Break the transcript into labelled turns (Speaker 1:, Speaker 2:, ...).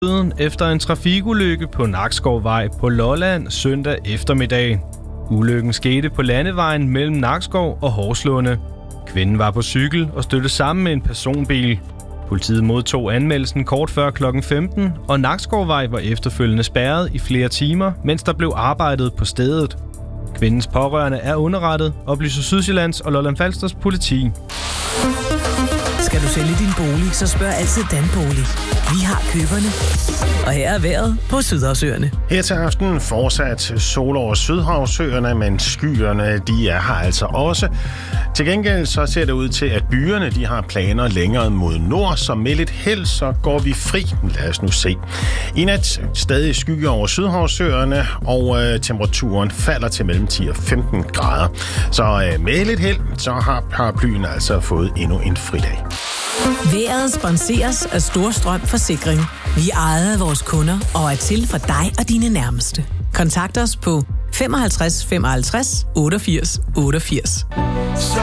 Speaker 1: efter en trafikulykke på Nakskovvej på Lolland søndag eftermiddag. Ulykken skete på landevejen mellem Nakskov og Horslunde. Kvinden var på cykel og stødte sammen med en personbil. Politiet modtog anmeldelsen kort før kl. 15, og Nakskovvej var efterfølgende spærret i flere timer, mens der blev arbejdet på stedet. Kvindens pårørende er underrettet, oplyser Sydsjællands og Lolland-Falsters politi.
Speaker 2: Skal du sælge din bolig, så spørg altid Danbolig. Vi har køberne. Og her er vejret på Sydhavsøerne.
Speaker 3: Her til aften fortsat sol over Sydhavsøerne, men skyerne de er her altså også. Til gengæld så ser det ud til, at byerne de har planer længere mod nord, så med lidt held så går vi fri. Lad os nu se. I nat stadig skygge over Sydhavsøerne, og temperaturen falder til mellem 10 og 15 grader. Så med lidt held, så har paraplyen altså fået endnu en fridag.
Speaker 2: Vejret sponseres af Storstrøm Forsikring. Vi er ejet af vores kunder og er til for dig og dine nærmeste. Kontakt os på 55 55 88 88.